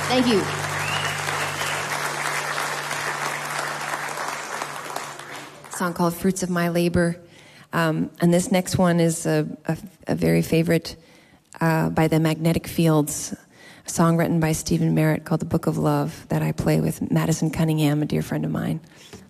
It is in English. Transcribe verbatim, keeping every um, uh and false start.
Thank you. A song called Fruits of My Labor. Um, and this next one is a, a, a very favorite uh, by the Magnetic Fields, a song written by Stephen Merritt called The Book of Love that I play with Madison Cunningham, a dear friend of mine.